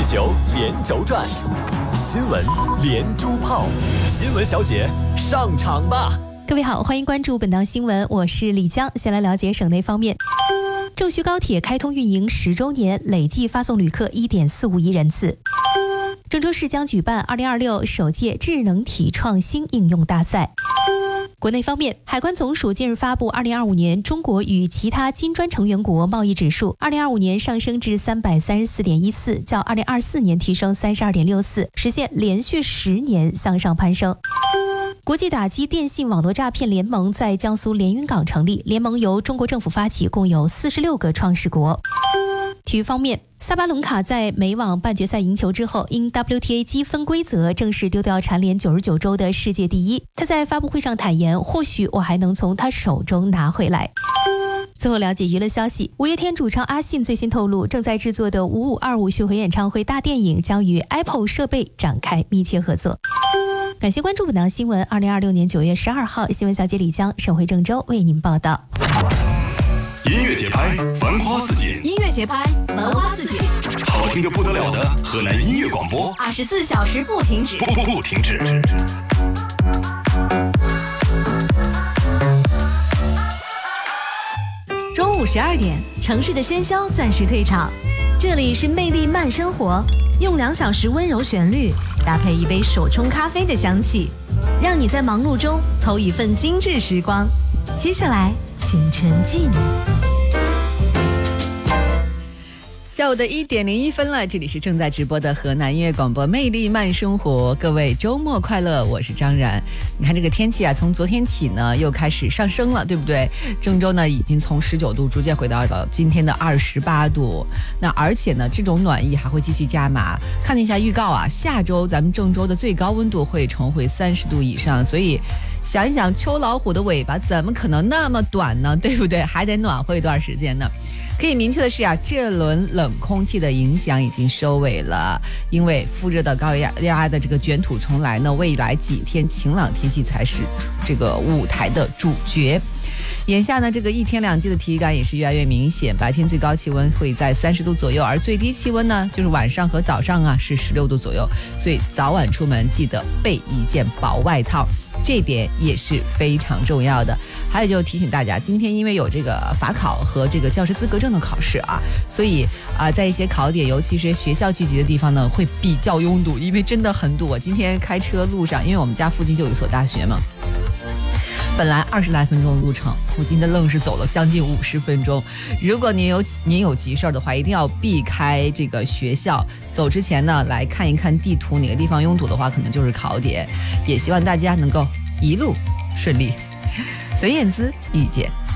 球连轴转，新闻连珠炮，新闻小姐上场吧！ 各位好，欢迎关注本档新闻，我是李江。先来了解省内方面。郑徐高铁开通运营10周年，累计发送旅客1.45亿人次。郑州市将举办2026首届智能体创新应用大赛。国内方面，海关总署近日发布2025年中国与其他金砖成员国贸易指数，2025年上升至334.14，较2024年提升32.64，实现连续10年向上攀升。国际打击电信网络诈骗联盟在江苏连云港成立，联盟由中国政府发起，共有46个创始国。体育方面，萨巴伦卡在美网半决赛赢球之后，因 WTA 积分规则正式丢掉蝉联99周的世界第一。他在发布会上坦言，或许我还能从他手中拿回来。最后了解娱乐消息，五月天主唱阿信最新透露，正在制作的5525巡回演唱会大电影将与 Apple 设备展开密切合作。感谢关注本档新闻。2026年9月12号，新闻小姐李江、沈回郑州为您报道。 音乐节拍，繁花似锦； 音乐节拍，繁花似锦。 好听得不得了的河南音乐广播 ，24小时不停止， 不停止。 中午12点，城市的喧嚣暂时退场，这里是魅力慢生活，用2小时温柔旋律搭配一杯手冲咖啡的香气，让你在忙碌中偷一份精致时光。接下来，请沉浸。 下午的1点01分了，这里是正在直播的河南音乐广播魅力慢生活，各位周末快乐，我是张然。你看这个天气啊，从昨天起呢又开始上升了，对不对？郑州呢已经从19度逐渐回到今天的28度，那而且呢这种暖意还会继续加码。看了一下预告啊，下周咱们郑州的最高温度会重回30度以上，所以想一想，秋老虎的尾巴怎么可能那么短呢？对不对？还得暖和一段时间呢。可以明确的是啊，这轮冷空气的影响已经收尾了，因为副热的高压的这个卷土重来呢，未来几天晴朗天气才是这个舞台的主角。眼下呢，这个1天2季的体感也是越来越明显，白天最高气温会在30度左右，而最低气温呢，就是晚上和早上啊是16度左右，所以早晚出门记得备一件薄外套。这点也是非常重要的。还有就提醒大家，今天因为有这个法考和这个教师资格证的考试啊，所以在一些考点，尤其是学校聚集的地方呢，会比较拥堵，因为真的很堵。我今天开车路上，因为我们家附近就有一所大学嘛，本来20来分钟的路程，我今天愣是走了将近50分钟。如果您有急事的话，一定要避开这个学校。走之前呢，来看一看地图，哪个地方拥堵的话，可能就是考点。也希望大家能够一路顺利。孙燕姿遇见。